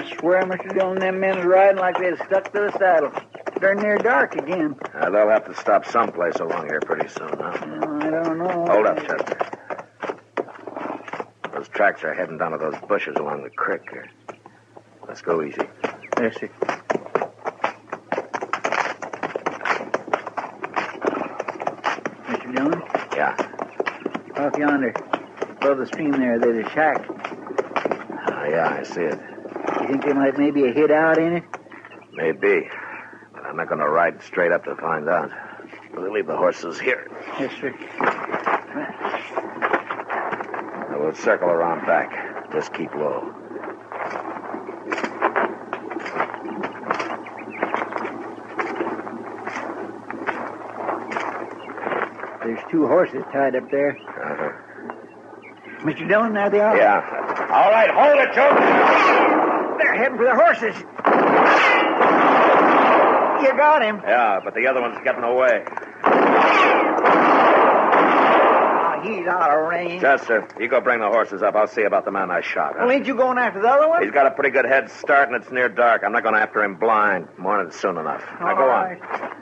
I swear, Mr. Dillon, them men is riding like they'd stuck to the saddle. They're near dark again. They'll have to stop someplace along here pretty soon, huh? I don't know. Hold up, Chester. Those tracks are heading down to those bushes along the creek here. Let's go easy. Yes, sir. Mr. Dillon? Yeah. Off yonder, above the stream there's a shack. Yeah, I see it. You think they might maybe have hid out in it? Maybe. But I'm not going to ride straight up to find out. We'll leave the horses here. Yes, sir. We'll circle around back. Just keep low. There's 2 horses tied up there. Mr. Dillon, there they are. Yeah. All right, hold it, Joe. They're heading for the horses. You got him. Yeah, but the other one's getting away. Oh, he's out of range. Chester, you go bring the horses up. I'll see about the man I shot. Huh? Well, ain't you going after the other one? He's got a pretty good head start, and it's near dark. I'm not going after him blind. Morning's soon enough. Now, go on.